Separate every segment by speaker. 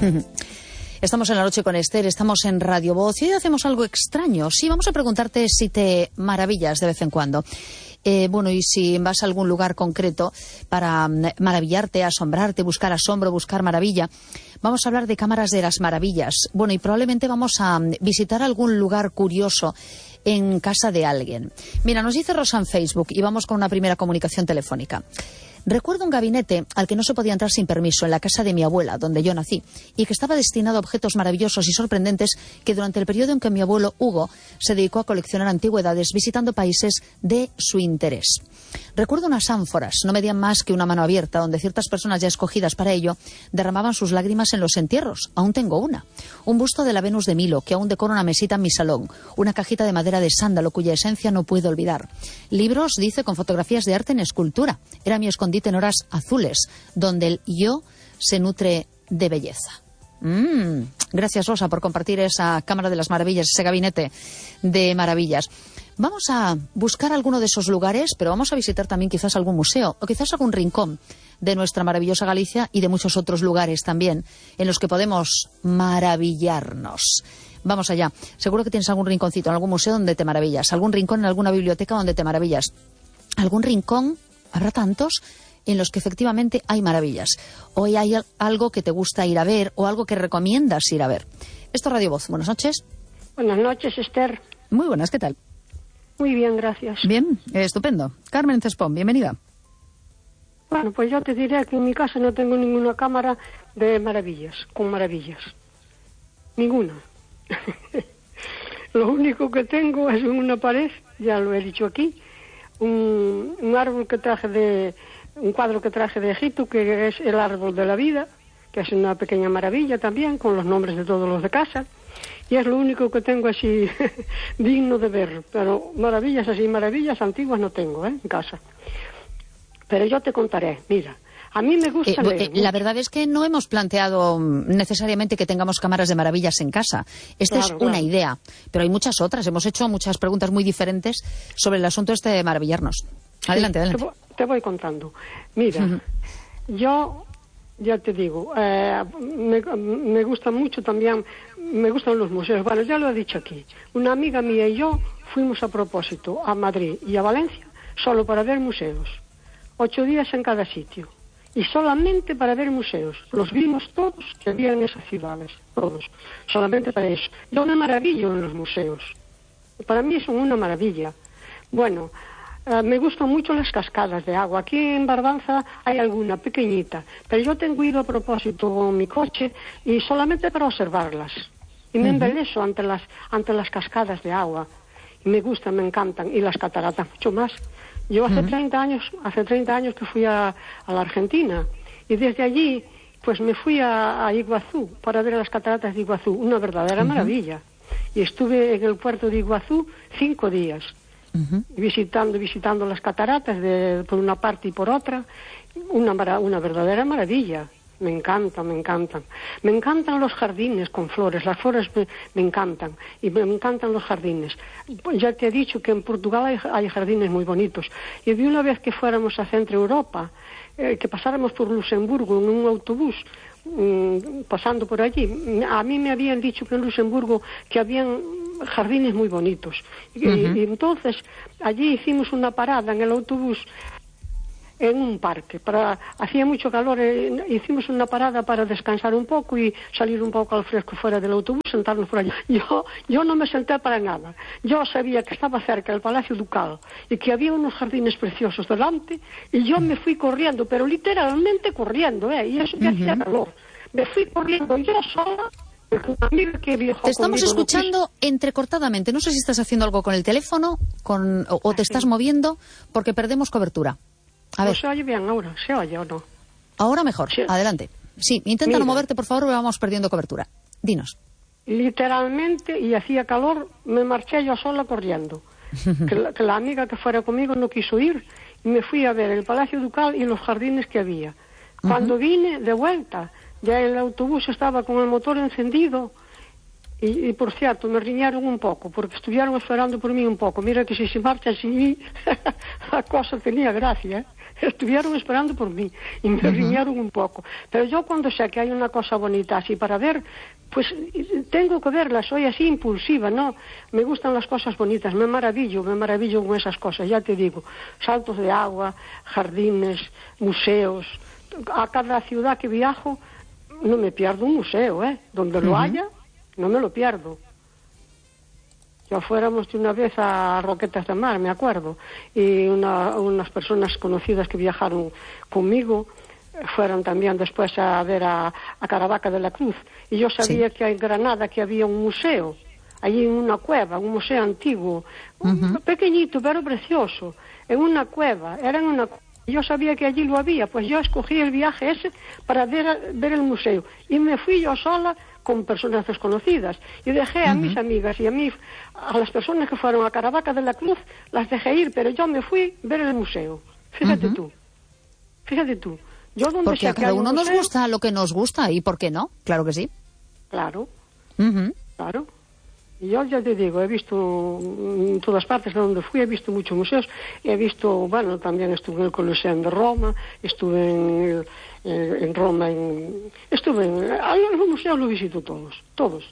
Speaker 1: Estamos en La Noche con Esther, estamos en Radio Voz y hoy hacemos algo extraño. Sí, vamos a preguntarte si te maravillas de vez en cuando. Y si vas a algún lugar concreto para maravillarte, asombrarte, buscar asombro, buscar maravilla. Vamos a hablar de cámaras de las maravillas. Bueno, y probablemente vamos a visitar algún lugar curioso en casa de alguien. Mira, nos dice Rosa en Facebook y vamos con una primera comunicación telefónica. Recuerdo un gabinete al que no se podía entrar sin permiso en la casa de mi abuela, donde yo nací, y que estaba destinado a objetos maravillosos y sorprendentes que durante el periodo en que mi abuelo Hugo se dedicó a coleccionar antigüedades visitando países de su interés. Recuerdo unas ánforas, no medían más que una mano abierta, donde ciertas personas ya escogidas para ello derramaban sus lágrimas en los entierros. Aún tengo una. Un busto de la Venus de Milo, que aún decora una mesita en mi salón. Una cajita de madera de sándalo, cuya esencia no puedo olvidar. Libros, dice, con fotografías de arte en escultura. Era mi escondite en horas azules, donde el yo se nutre de belleza. Gracias, Rosa, por compartir esa Cámara de las Maravillas, ese gabinete de maravillas. Vamos a buscar alguno de esos lugares, pero vamos a visitar también quizás algún museo o quizás algún rincón de nuestra maravillosa Galicia y de muchos otros lugares también en los que podemos maravillarnos. Vamos allá. Seguro que tienes algún rinconcito en algún museo donde te maravillas, algún rincón en alguna biblioteca donde te maravillas, algún rincón, habrá tantos, en los que efectivamente hay maravillas. Hoy hay algo que te gusta ir a ver o algo que recomiendas ir a ver. Esto es Radio Voz. Buenas noches.
Speaker 2: Buenas noches, Esther.
Speaker 1: Muy buenas, ¿qué tal?
Speaker 2: Muy bien, gracias.
Speaker 1: Bien, estupendo. Carmen Cespón, bienvenida.
Speaker 2: Bueno, pues yo te diré que en mi casa no tengo ninguna cámara de maravillas, con maravillas. Ninguna. Lo único que tengo es en una pared, ya lo he dicho aquí, un árbol que traje de... un cuadro que traje de Egipto, que es el árbol de la vida, que es una pequeña maravilla también, con los nombres de todos los de casa, y es lo único que tengo así digno de ver, pero maravillas así, maravillas antiguas no tengo, en casa. Pero yo te contaré, mira, a mí me gusta leer.
Speaker 1: La verdad es que no hemos planteado necesariamente que tengamos cámaras de maravillas en casa. Esta es una idea, pero hay muchas otras. Hemos hecho muchas preguntas muy diferentes sobre el asunto este de maravillarnos. Adelante,
Speaker 2: sí,
Speaker 1: adelante.
Speaker 2: Te voy contando. Mira, yo ya te digo, me gusta mucho también, me gustan los museos. Bueno, ya lo he dicho aquí. Una amiga mía y yo fuimos a propósito a Madrid y a Valencia solo para ver museos. 8 días en cada sitio. Y solamente para ver museos. Los vimos todos que había en esas ciudades. Todos. Solamente para eso. Yo me maravillo en los museos. Para mí son una maravilla. Bueno... me gustan mucho las cascadas de agua. Aquí en Barbanza hay alguna pequeñita, pero yo tengo ido a propósito con mi coche y solamente para observarlas. Y me embeleso ante las cascadas de agua. Y me gustan, me encantan. Y las cataratas mucho más. Yo hace 30 años que fui a la Argentina. Y desde allí, pues me fui a Iguazú para ver las cataratas de Iguazú. Una verdadera maravilla. Y estuve en el puerto de Iguazú 5 días. Visitando las cataratas por una parte y por otra, una verdadera maravilla. Me encantan. Me encantan los jardines con flores, las flores me encantan, y me encantan los jardines. Ya te he dicho que en Portugal hay jardines muy bonitos, y de una vez que fuéramos a Centro Europa, que pasáramos por Luxemburgo en un autobús, pasando por allí, a mí me habían dicho que en Luxemburgo que habían jardines muy bonitos, y entonces allí hicimos una parada en el autobús en un parque, hacía mucho calor, hicimos una parada para descansar un poco y salir un poco al fresco fuera del autobús, sentarnos por allí. Yo no me senté para nada. Yo sabía que estaba cerca del Palacio Ducal y que había unos jardines preciosos delante, y yo me fui corriendo, pero literalmente corriendo, y eso me hacía calor. Me fui corriendo yo sola.
Speaker 1: Te estamos escuchando entrecortadamente. No sé si estás haciendo algo con el teléfono o te estás moviendo, porque perdemos cobertura. A ver.
Speaker 2: ¿Se oye bien ahora? ¿Se oye o no?
Speaker 1: Ahora mejor. Sí. Adelante. Sí, intenta no moverte, por favor, porque vamos perdiendo cobertura. Dinos.
Speaker 2: Literalmente, y hacía calor, me marché yo sola corriendo. que la amiga que fuera conmigo no quiso ir, y me fui a ver el Palacio Ducal y los jardines que había. Cuando vine de vuelta, ya el autobús estaba con el motor encendido, y por cierto, me riñaron un poco, porque estuvieron esperando por mí un poco. Mira que si se marchan sin mí, la cosa tenía gracia, estuvieron esperando por mí y me riñeron un poco. Pero yo cuando sé que hay una cosa bonita así para ver, pues tengo que verla, soy así impulsiva, ¿no? Me gustan las cosas bonitas, me maravillo con esas cosas, ya te digo. Saltos de agua, jardines, museos. A cada ciudad que viajo no me pierdo un museo, ¿eh? Donde lo haya, no me lo pierdo. Ya fuéramos de una vez a Roquetas de Mar, me acuerdo, y unas personas conocidas que viajaron conmigo fueron también después a ver a Caravaca de la Cruz, y yo sabía que en Granada que había un museo, allí en una cueva, un museo antiguo, pequeñito pero precioso, en una cueva, yo sabía que allí lo había, pues yo escogí el viaje ese para ver el museo, y me fui yo sola con personas desconocidas, y dejé a mis amigas y a las personas que fueron a Caravaca de la Cruz, las dejé ir, pero yo me fui a ver el museo. Fíjate tú. Yo donde
Speaker 1: porque a cada uno nos gusta lo que nos gusta, ¿y por qué no? Claro que sí.
Speaker 2: Claro, claro. Y yo ya te digo, he visto en todas partes de donde fui, he visto muchos museos, he visto, bueno, también estuve en el Coliseo de Roma, estuve en Roma, estuve en los museos, los visito todos.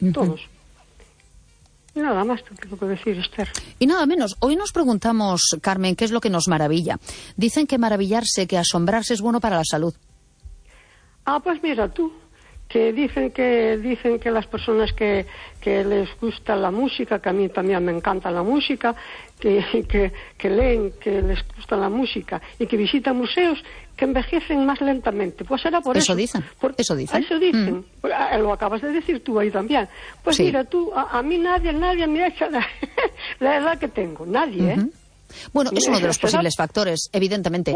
Speaker 2: Y nada más tengo que decir, Esther.
Speaker 1: Y nada menos. Hoy nos preguntamos, Carmen, ¿qué es lo que nos maravilla? Dicen que maravillarse, que asombrarse es bueno para la salud.
Speaker 2: Pues mira tú, que dicen que las personas que les gusta la música, que a mí también me encanta la música, que leen, que les gusta la música y que visitan museos, que envejecen más lentamente. Pues será por eso.
Speaker 1: Eso dicen.
Speaker 2: Lo acabas de decir tú ahí también. Pues
Speaker 1: sí.
Speaker 2: Mira tú, a mí nadie me ha hecho la edad que tengo, nadie, ¿eh?
Speaker 1: Bueno, es uno de los posibles factores, evidentemente.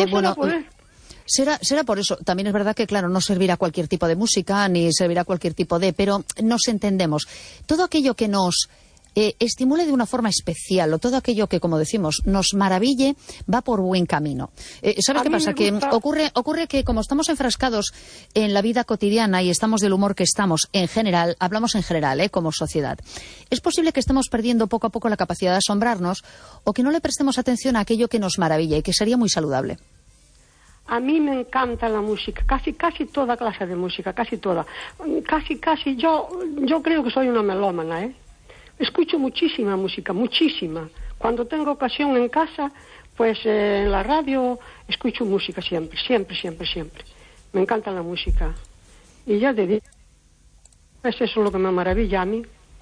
Speaker 1: Será por eso. También es verdad que, claro, no servirá cualquier tipo de música, ni servirá cualquier tipo de... Pero nos entendemos. Todo aquello que nos estimule de una forma especial, o todo aquello que, como decimos, nos maraville, va por buen camino. ¿Sabes qué pasa? Que ocurre que, como estamos enfrascados en la vida cotidiana y estamos del humor que estamos, en general, hablamos en general, como sociedad, es posible que estemos perdiendo poco a poco la capacidad de asombrarnos, o que no le prestemos atención a aquello que nos maravilla y que sería muy saludable.
Speaker 2: A mí me encanta la música, casi toda clase de música, casi toda. Casi, yo creo que soy una melómana, ¿eh? Escucho muchísima música, muchísima. Cuando tengo ocasión en casa, pues en la radio escucho música siempre. Me encanta la música. Y ya te digo, es eso lo que me maravilla a mí.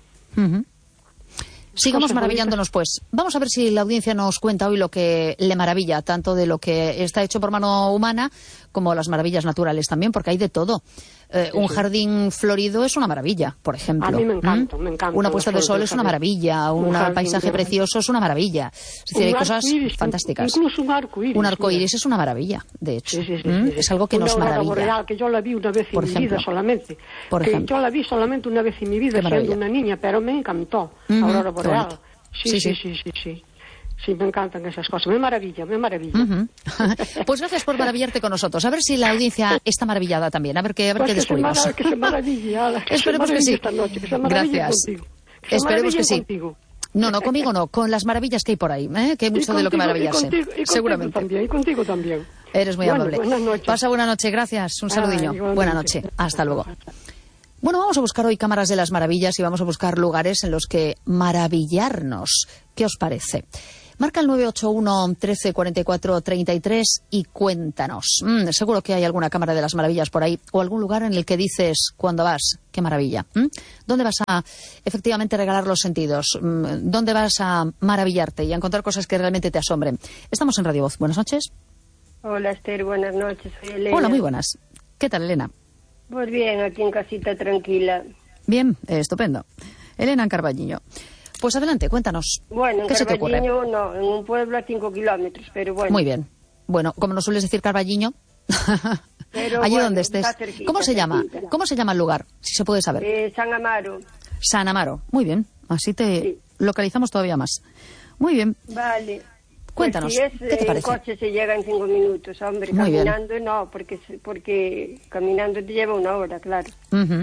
Speaker 1: Sigamos maravillándonos, pues. Vamos a ver si la audiencia nos cuenta hoy lo que le maravilla, tanto de lo que está hecho por mano humana como las maravillas naturales también, porque hay de todo. Un jardín florido es una maravilla, por ejemplo.
Speaker 2: A mí me encanta.
Speaker 1: Una puesta de sol es una maravilla, un paisaje precioso es una maravilla. Es decir, hay cosas fantásticas.
Speaker 2: Incluso un arcoíris.
Speaker 1: Un arcoíris es una maravilla, de hecho. Es algo que nos maravilla.
Speaker 2: Boreal, que yo la vi una vez en mi vida solamente. Yo la vi solamente una vez en mi vida siendo una niña, pero me encantó. Aurora boreal. Sí. Sí, me encantan esas cosas. Me maravilla.
Speaker 1: Pues gracias por maravillarte con nosotros. A ver si la audiencia está maravillada también. A ver qué descubrimos.
Speaker 2: Que se maravilla.
Speaker 1: Esperemos que sí.
Speaker 2: Esta noche, que se
Speaker 1: gracias.
Speaker 2: Esperemos
Speaker 1: que sí.
Speaker 2: Contigo.
Speaker 1: No, conmigo no. Con las maravillas que hay por ahí. Que hay mucho de lo que maravillarse. Seguramente.
Speaker 2: Y contigo también.
Speaker 1: Eres muy amable.
Speaker 2: Buenas noches.
Speaker 1: Pasa buena noche. Gracias. Un saludillo. Buena noche. Hasta luego. Bueno, vamos a buscar hoy cámaras de las maravillas y vamos a buscar lugares en los que maravillarnos. ¿Qué os parece? Marca el 981 13 44 33 y cuéntanos. Seguro que hay alguna cámara de las maravillas por ahí o algún lugar en el que dices cuando vas, qué maravilla. ¿Dónde vas a efectivamente regalar los sentidos? ¿Dónde vas a maravillarte y a encontrar cosas que realmente te asombren? Estamos en Radio Voz. Buenas noches.
Speaker 3: Hola, Esther. Buenas noches. Soy Elena.
Speaker 1: Hola, muy buenas. ¿Qué tal, Elena?
Speaker 3: Pues bien, aquí en casita tranquila.
Speaker 1: Bien, estupendo. Elena en Carballiño. Pues adelante, cuéntanos.
Speaker 3: Bueno,
Speaker 1: ¿qué se te ocurre?
Speaker 3: No, en un pueblo a 5 kilómetros, pero bueno.
Speaker 1: Muy bien. Bueno, como nos sueles decir Carballiño, allí donde estés.
Speaker 3: Cerquita,
Speaker 1: ¿Cómo se llama? ¿Cómo se llama el lugar? Si se puede saber.
Speaker 3: San Amaro.
Speaker 1: San Amaro. Muy bien. Así te localizamos todavía más. Muy bien.
Speaker 3: Vale.
Speaker 1: Cuéntanos,
Speaker 3: pues si
Speaker 1: ¿qué te parece?
Speaker 3: En coche se llega en 5 minutos, hombre.
Speaker 1: Muy
Speaker 3: caminando bien. No, porque caminando te lleva 1 hora, claro.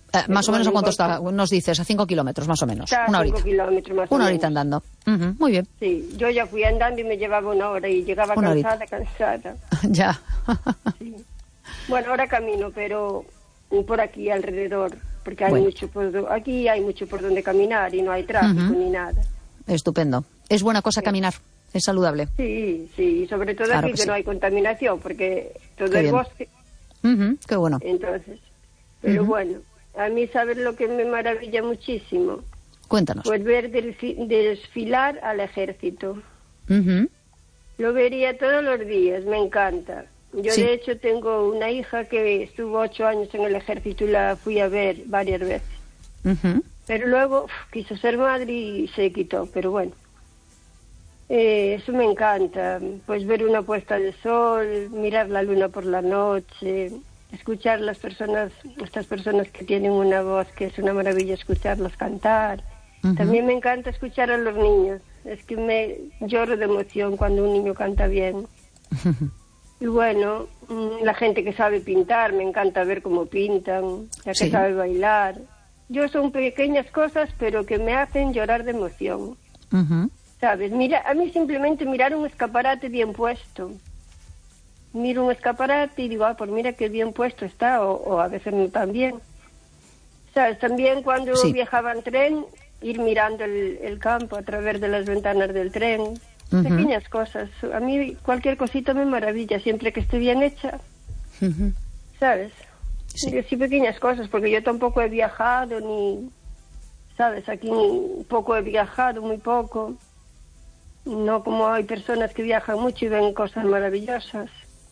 Speaker 1: Más o menos, ¿a cuánto está? Nos dices, a 5 kilómetros, más o menos.
Speaker 3: Está
Speaker 1: Una horita.
Speaker 3: 5 kilómetros más o
Speaker 1: Una
Speaker 3: menos.
Speaker 1: horita andando. Muy bien.
Speaker 3: Sí, yo ya fui andando y me llevaba una hora y llegaba
Speaker 1: Una
Speaker 3: cansada.
Speaker 1: Ya.
Speaker 3: Sí. Bueno, ahora camino, pero por aquí alrededor, porque hay
Speaker 1: Bueno.
Speaker 3: aquí hay mucho por donde caminar y no hay tráfico ni nada.
Speaker 1: Estupendo. Es buena cosa caminar. Es saludable.
Speaker 3: Sí, sí, y sobre todo
Speaker 1: Claro
Speaker 3: aquí
Speaker 1: que
Speaker 3: que
Speaker 1: sí.
Speaker 3: no hay contaminación, porque todo
Speaker 1: Qué
Speaker 3: es
Speaker 1: bien.
Speaker 3: bosque,
Speaker 1: Qué bueno.
Speaker 3: entonces. Pero bueno, a mí, ¿sabes lo que me maravilla muchísimo?
Speaker 1: Cuéntanos.
Speaker 3: Pues ver desfilar al ejército.
Speaker 1: Ujú.
Speaker 3: Lo vería todos los días, me encanta. Yo,
Speaker 1: Sí.
Speaker 3: de hecho, tengo una hija que estuvo 8 años en el ejército y la fui a ver varias veces.
Speaker 1: Ujú.
Speaker 3: Pero luego quiso ser madre y se quitó, pero bueno. Eso me encanta, pues ver una puesta de sol, mirar la luna por la noche, escuchar estas personas que tienen una voz que es una maravilla escucharlas cantar. También me encanta escuchar a los niños, es que me lloro de emoción cuando un niño canta bien. Y bueno, la gente que sabe pintar, me encanta ver cómo pintan, la que
Speaker 1: Sí.
Speaker 3: sabe bailar. Son pequeñas cosas, pero que me hacen llorar de emoción.
Speaker 1: Ujú.
Speaker 3: ¿Sabes? Mira, a mí simplemente mirar un escaparate bien puesto. Miro un escaparate y digo, pues mira qué bien puesto está, o a veces no tan bien. ¿Sabes? También cuando
Speaker 1: Sí.
Speaker 3: viajaba en tren, ir mirando el campo a través de las ventanas del tren. Pequeñas cosas. A mí cualquier cosita me maravilla, siempre que esté bien hecha.
Speaker 1: Ujú.
Speaker 3: ¿Sabes?
Speaker 1: Sí.
Speaker 3: Sí, pequeñas cosas, porque yo tampoco he viajado ni... ¿Sabes? Aquí poco he viajado, muy poco. No como hay personas que viajan mucho y ven cosas maravillosas.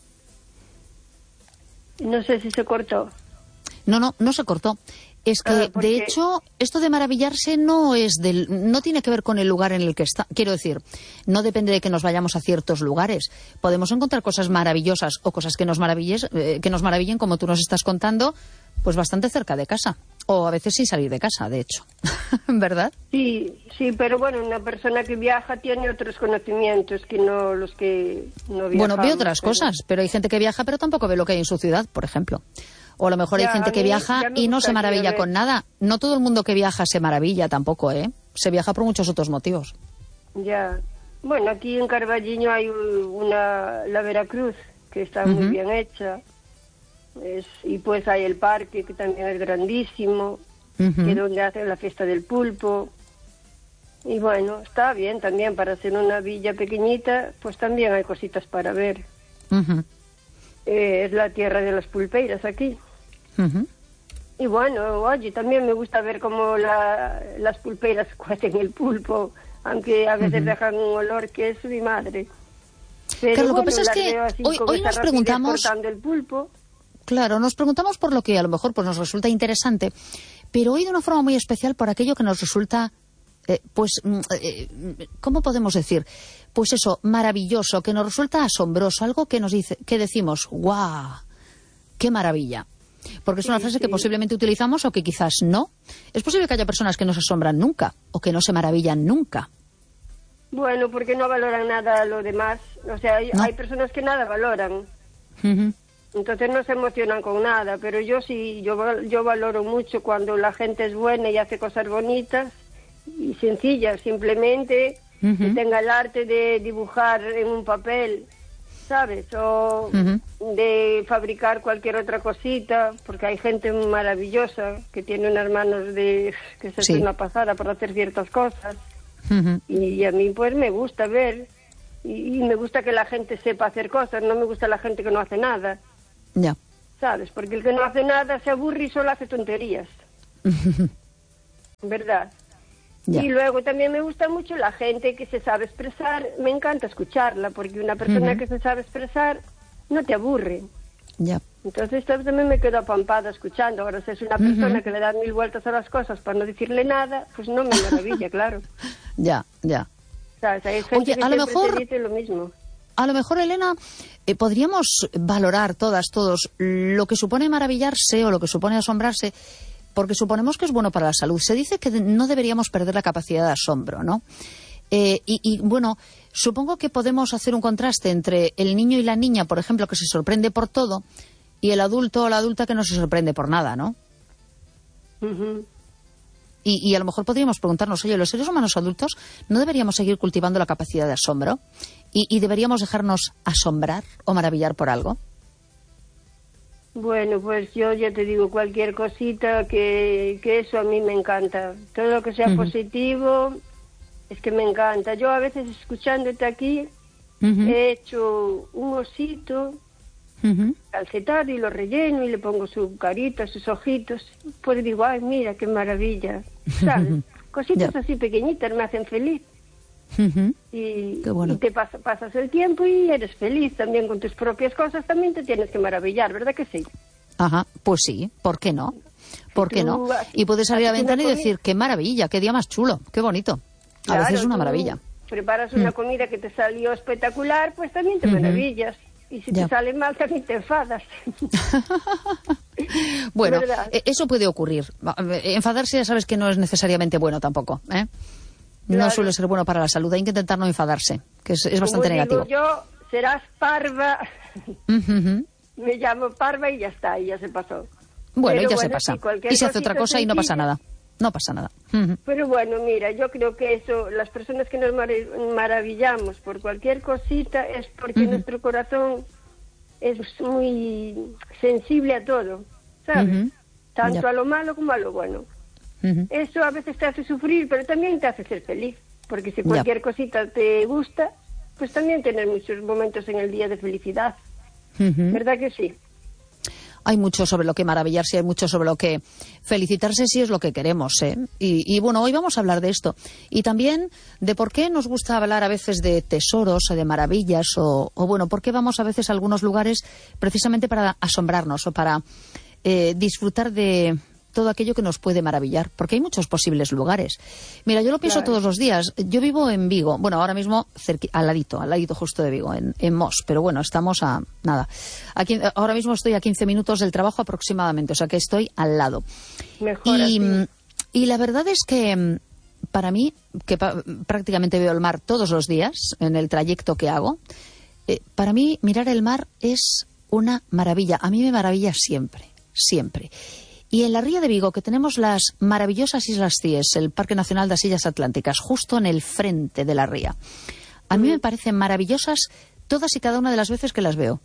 Speaker 3: No sé si se cortó.
Speaker 1: No se cortó. Es que,
Speaker 3: porque-
Speaker 1: de hecho, esto de maravillarse no tiene que ver con el lugar en el que está. Quiero decir, no depende de que nos vayamos a ciertos lugares. Podemos encontrar cosas maravillosas o cosas que nos maravillen, como tú nos estás contando, pues bastante cerca de casa. O a veces sin salir de casa, de hecho. ¿Verdad?
Speaker 3: Sí, pero bueno, una persona que viaja tiene otros conocimientos que no los que no viajan.
Speaker 1: Bueno, ve otras cosas, pero hay gente que viaja pero tampoco ve lo que hay en su ciudad, por ejemplo. O a lo mejor hay
Speaker 3: Ya,
Speaker 1: gente
Speaker 3: a
Speaker 1: que
Speaker 3: mí
Speaker 1: viaja
Speaker 3: ya me
Speaker 1: y no se
Speaker 3: gustaría
Speaker 1: maravilla
Speaker 3: ver.
Speaker 1: con nada. No todo el mundo que viaja se maravilla tampoco, ¿eh? Se viaja por muchos otros motivos.
Speaker 3: Ya. Bueno, aquí en Carballiño hay la Veracruz, que está muy bien hecha. Y pues hay el parque, que también es grandísimo, que es donde hacen la fiesta del pulpo. Y bueno, está bien también para hacer una villa pequeñita, pues también hay cositas para ver.
Speaker 1: Ujú,
Speaker 3: Es la tierra de las pulpeiras aquí.
Speaker 1: ujú.
Speaker 3: Y bueno, oye, también me gusta ver cómo las pulpeiras cuecen el pulpo, aunque a veces dejan un olor que es mi madre. Pero
Speaker 1: Claro, lo que
Speaker 3: bueno,
Speaker 1: pasa es
Speaker 3: las
Speaker 1: que
Speaker 3: veo así
Speaker 1: hoy
Speaker 3: con esa
Speaker 1: nos
Speaker 3: rapidez
Speaker 1: preguntamos-
Speaker 3: cortando el pulpo.
Speaker 1: Claro, nos preguntamos por lo que a lo mejor pues nos resulta interesante, pero hoy de una forma muy especial por aquello que nos resulta, ¿cómo podemos decir? Pues eso, maravilloso, que nos resulta asombroso, algo que que decimos, ¡guau! ¡Qué maravilla! Porque es una frase que posiblemente utilizamos o que quizás no. Es posible que haya personas que no se asombran nunca o que no se maravillan nunca.
Speaker 3: Bueno, porque no valoran nada lo demás. O sea,
Speaker 1: No.
Speaker 3: hay personas que nada valoran.
Speaker 1: Ujú.
Speaker 3: Entonces no se emocionan con nada, pero yo sí, yo valoro mucho cuando la gente es buena y hace cosas bonitas y sencillas, simplemente que tenga el arte de dibujar en un papel, ¿sabes? O de fabricar cualquier otra cosita, porque hay gente maravillosa que tiene unas manos que se
Speaker 1: Sí.
Speaker 3: hace una pasada para hacer ciertas cosas.
Speaker 1: Ujú.
Speaker 3: Y a mí pues me gusta ver y me gusta que la gente sepa hacer cosas, no me gusta la gente que no hace nada.
Speaker 1: Ya.
Speaker 3: ¿Sabes? Porque el que no hace nada se aburre y solo hace tonterías. ¿Verdad?
Speaker 1: Ya.
Speaker 3: Y luego también me gusta mucho la gente que se sabe expresar. Me encanta escucharla, porque una persona que se sabe expresar no te aburre.
Speaker 1: Ya.
Speaker 3: Entonces también me quedo apampada escuchando. Ahora, si es una persona que le da 1000 vueltas a las cosas para no decirle nada, pues no me maravilla, claro.
Speaker 1: Ya, ya.
Speaker 3: ¿Sabes? Hay gente
Speaker 1: Oye,
Speaker 3: que
Speaker 1: a lo
Speaker 3: siempre
Speaker 1: mejor-
Speaker 3: te dice lo mismo.
Speaker 1: A lo mejor, Elena, podríamos valorar todos, lo que supone maravillarse o lo que supone asombrarse, porque suponemos que es bueno para la salud. Se dice que no deberíamos perder la capacidad de asombro, ¿no? Y bueno, supongo que podemos hacer un contraste entre el niño y la niña, por ejemplo, que se sorprende por todo, y el adulto o la adulta que no se sorprende por nada, ¿no? Y a lo mejor podríamos preguntarnos, oye, los seres humanos adultos no deberíamos seguir cultivando la capacidad de asombro y deberíamos dejarnos asombrar o maravillar por algo.
Speaker 3: Bueno, pues yo ya te digo, cualquier cosita que eso a mí me encanta. Todo lo que sea positivo, es que me encanta. Yo a veces escuchándote aquí he hecho un osito calcetado y lo relleno y le pongo su carita, sus ojitos. Pues digo, ay, mira, qué maravilla. ¿Sabes? Cositas así pequeñitas me hacen feliz. Y,
Speaker 1: qué bueno.
Speaker 3: Y te pasas el tiempo y eres feliz también con tus propias cosas. También te tienes que maravillar, ¿verdad que sí?
Speaker 1: Ajá, pues sí, ¿por qué no? ¿Por qué no? Y puedes salir a la ventana y decir, qué maravilla, qué día más chulo, qué bonito. A veces es una maravilla.
Speaker 3: Preparas una comida que te salió espectacular, pues también te maravillas. Y si te sale mal, también te enfadas.
Speaker 1: Bueno, eso puede ocurrir. Enfadarse ya sabes que no es necesariamente bueno tampoco, ¿eh? No suele ser bueno para la salud. Hay que intentar no enfadarse, que es bastante negativo.
Speaker 3: Digo yo, serás parva. Me llamo parva y ya está, y ya se pasó.
Speaker 1: Bueno, y ya se pasa. Y se hace otra cosa y no pasa nada. No pasa nada.
Speaker 3: Pero bueno, mira, yo creo que eso, las personas que nos maravillamos por cualquier cosita es porque nuestro corazón es muy sensible a todo, ¿sabes? Tanto a lo malo como a lo bueno. Eso a veces te hace sufrir, pero también te hace ser feliz, porque si cualquier cosita te gusta, pues también tener muchos momentos en el día de felicidad. ¿Verdad que sí?
Speaker 1: Hay mucho sobre lo que maravillarse, hay mucho sobre lo que felicitarse si es lo que queremos, ¿eh? Y bueno, hoy vamos a hablar de esto. Y también de por qué nos gusta hablar a veces de tesoros o de maravillas, o bueno, por qué vamos a veces a algunos lugares precisamente para asombrarnos o para disfrutar de todo aquello que nos puede maravillar, porque hay muchos posibles lugares. Mira, yo lo pienso todos los días. Yo vivo en Vigo, bueno, ahora mismo al ladito justo de Vigo, en Mos, pero bueno, estamos a nada. Aquí, ahora mismo estoy a 15 minutos del trabajo aproximadamente, o sea que estoy al lado.
Speaker 3: Mejor así.
Speaker 1: Y la verdad es que para mí, que prácticamente veo el mar todos los días en el trayecto que hago, para mí mirar el mar es una maravilla. A mí me maravilla siempre, siempre. Y en la ría de Vigo, que tenemos las maravillosas Islas Cíes, el Parque Nacional das Illas Atlánticas, justo en el frente de la ría, a mí me parecen maravillosas todas y cada una de las veces que las veo.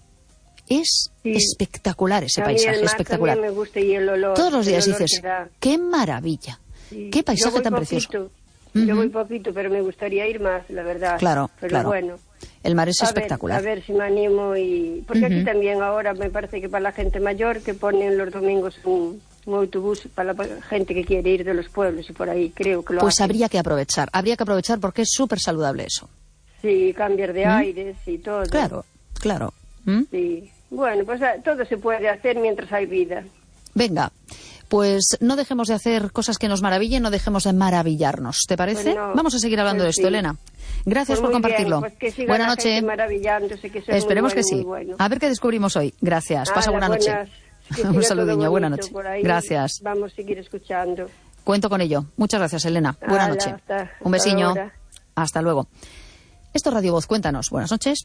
Speaker 1: Es espectacular ese paisaje, espectacular.
Speaker 3: Me gusta, y el olor,
Speaker 1: todos los días dices, qué maravilla, qué paisaje tan precioso.
Speaker 3: Yo voy poquito, pero me gustaría ir más, la verdad.
Speaker 1: Claro,
Speaker 3: pero
Speaker 1: claro.
Speaker 3: Bueno.
Speaker 1: El mar es espectacular.
Speaker 3: A ver si me animo y... Porque aquí también ahora me parece que para la gente mayor que ponen los domingos un autobús para la gente que quiere ir de los pueblos y por ahí, creo que lo
Speaker 1: Pues
Speaker 3: hacen.
Speaker 1: habría que aprovechar porque es súper saludable eso.
Speaker 3: Sí, cambiar de aires y todo.
Speaker 1: Claro, claro.
Speaker 3: Sí. Bueno, pues todo se puede hacer mientras hay vida.
Speaker 1: Venga, pues no dejemos de hacer cosas que nos maravillen, no dejemos de maravillarnos. ¿Te parece?
Speaker 3: Bueno,
Speaker 1: vamos a seguir hablando de esto, Elena. Gracias por compartirlo.
Speaker 3: Bien, pues que
Speaker 1: buena noche. Esperemos que sí.
Speaker 3: Bueno.
Speaker 1: A ver qué descubrimos hoy. Gracias. Pasa buena noche. Un saludiño. Buena noche. Gracias.
Speaker 3: Vamos a seguir escuchando.
Speaker 1: Cuento con ello. Muchas gracias, Elena. Buena noche. Un besiño. Hasta luego. Esto es Radio Voz. Cuéntanos. Buenas noches.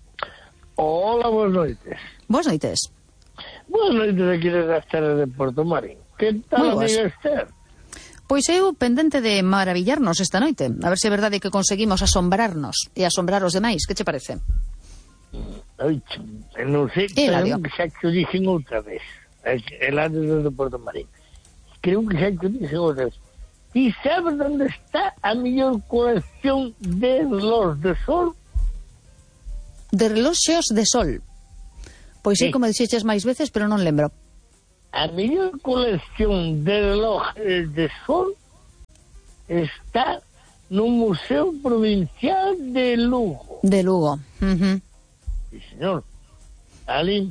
Speaker 4: Hola, buenas noches.
Speaker 1: Buenas noches.
Speaker 4: Buenas noches aquí de las terras de Porto Marín. ¿Qué tal, amiga Esther?
Speaker 1: Pois eu pendente de maravillarnos esta noite. A ver se é verdade que conseguimos asombrarnos e asombrar os demais. Que che parece?
Speaker 4: Ai, non sei, creo que xa que o dixen outra vez. El antes de Porto Marín. Creo que xa que o dixen outra vez. E sabes onde está a mellor colección de relós de sol?
Speaker 1: De reloxos de sol. Pois sí, como dixeches máis veces, pero non lembro.
Speaker 4: A mellor colección de relojes de sol está no Museo Provincial de Lugo.
Speaker 1: De Lugo.
Speaker 4: Sí, señor. Ali,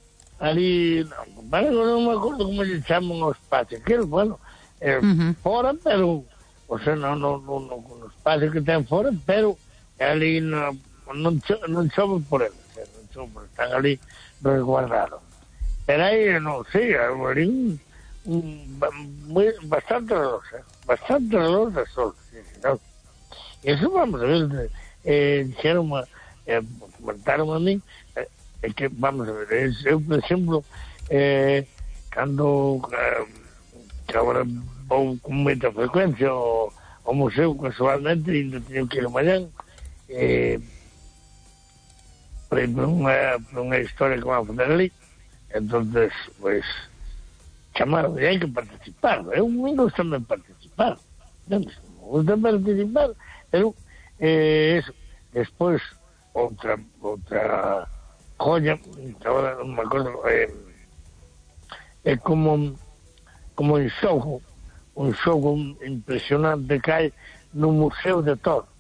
Speaker 4: non me acordo como se chaman os espacios. Que, bueno, fora, pero, o sea, non os espacios que ten fora, pero ali non chove por eles. Non chove, están ali resguardados. Pero aí, non sei, ali bastante reloj de sol, sí, señor. E iso vamos a ver, comentaron a mí, que, vamos a ver, eu, por exemplo, cando que agora vou con moita frecuencia ao museo casualmente, e ainda teño que ir mañán, por unha historia que van a fazer ali. Entonces, pues, chamaron, e hai que participar. Eu me gusta tamén participar, entonces, me gusta participar, pero eso. Despois, outra joya, agora non me acordo, é como un xogo impresionante que hai no Museo de Toro.